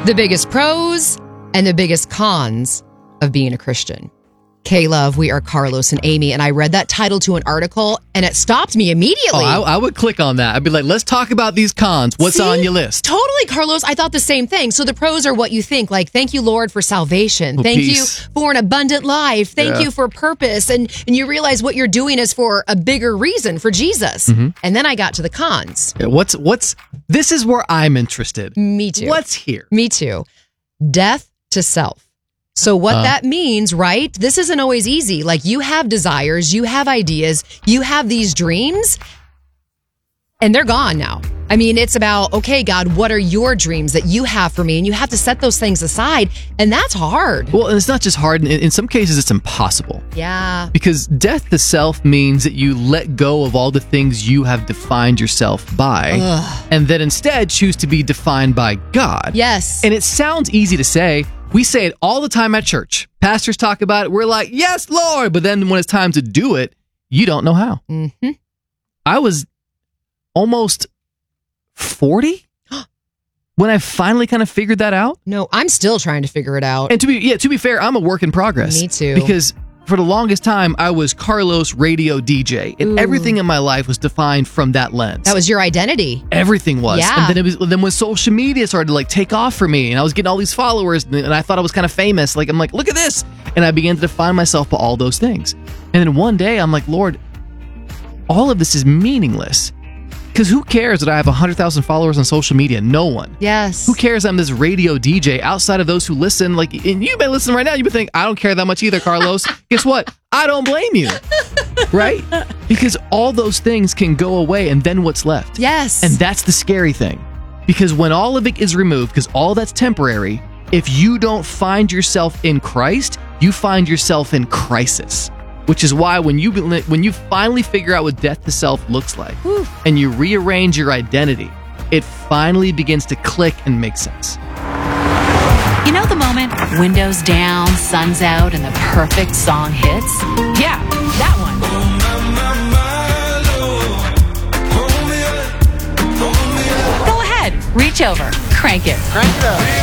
The biggest pros and the biggest cons of being a Christian. K-Love, we are Carlos and Amy, and I read that title to an article, and it stopped me immediately. Oh, I would click on that. I'd be like, let's talk about these cons. What's on your list? Totally, Carlos. I thought the same thing. So the pros are what you think, like, thank you, Lord, for salvation. Thank peace. you for an abundant life. Thank you for purpose. And you realize what you're doing is for a bigger reason, for Jesus. And then I got to the cons. Yeah, this is where I'm interested. Me too. What's here? Me too. Death to self. So what that means, right? This isn't always easy. Like, you have desires, you have ideas, you have these dreams, and they're gone now. I mean, it's about, okay, God, what are your dreams that you have for me? And you have to set those things aside, and that's hard. Well, and it's not just hard. In some cases, it's impossible. Yeah. Because death to self means that you let go of all the things you have defined yourself by, and then instead choose to be defined by God. Yes. And it sounds easy to say. We say it all the time at church. Pastors talk about it. We're like, yes, Lord. But then when it's time to do it, you don't know how. Mm-hmm. I was almost 40 when I finally kind of figured that out. No, I'm still trying to figure it out. And to be fair, I'm a work in progress. Me too. Because for the longest time, I was Carlos Radio DJ, and everything in my life was defined from that lens. That was your identity. Everything was. Yeah. And then when social media started to take off for me, and I was getting all these followers, and I thought I was kind of famous, I'm like, look at this. And I began to define myself by all those things. And then one day, I'm like, Lord, all of this is meaningless. Because who cares that I have 100,000 followers on social media? No one. Yes. Who cares I'm this radio DJ outside of those who listen? And you may listen right now. You may think, I don't care that much either, Carlos. Guess what? I don't blame you. Right? Because all those things can go away, and then what's left? Yes. And that's the scary thing. Because when all of it is removed, because all that's temporary, if you don't find yourself in Christ, you find yourself in crisis. Which is why when you finally figure out what death to self looks like, and you rearrange your identity, it finally begins to click and make sense. You know the moment, windows down, sun's out, and the perfect song hits? Yeah, that one. Go ahead, reach over, crank it. Crank it up.